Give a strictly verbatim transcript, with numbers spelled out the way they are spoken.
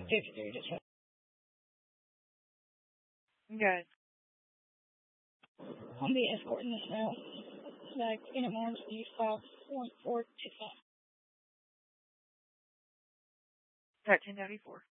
fifty-three to ten. Okay. I'll be escorting this now. Back in at Mars D five point four two five. thirteen ninety-four.